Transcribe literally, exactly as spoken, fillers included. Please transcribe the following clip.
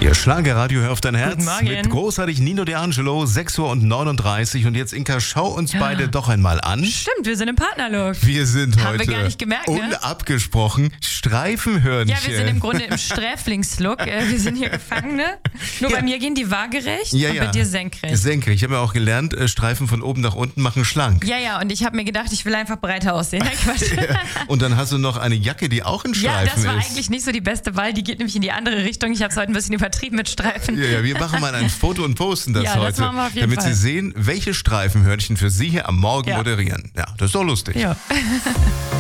Ihr Schlagerradio hör auf dein Herz. Guten Morgen. Mit großartig Nino D'Angelo, sechs Uhr neununddreißig. Und jetzt, Inka, schau uns beide doch einmal an. Stimmt, wir sind im Partnerlook. Wir sind Haben heute wir gar nicht gemerkt, ne? unabgesprochen Streifenhörnchen. Ja, wir sind im Grunde im Sträflingslook. Äh, Wir sind hier Gefangene. Nur Ja. bei mir gehen die waagerecht Ja, und ja. bei dir senkrecht. Senkrecht. Ich habe ja auch gelernt, äh, Streifen von oben nach unten machen schlank. Ja, ja, und ich habe mir gedacht, ich will einfach breiter aussehen. Nein, Quatsch. Und dann hast du noch eine Jacke, die auch in Ja, Streifen das war ist. eigentlich nicht so die beste Wahl. Die geht nämlich in die andere Richtung. Ich habe es heute ein bisschen übertrieben mit Streifen. Ja, ja, wir machen mal ein Foto und posten das Ja, das heute, machen wir auf jeden damit Fall. Sie sehen, welche Streifenhörnchen für Sie hier am Morgen Ja. moderieren. Ja, das ist doch lustig. Ja.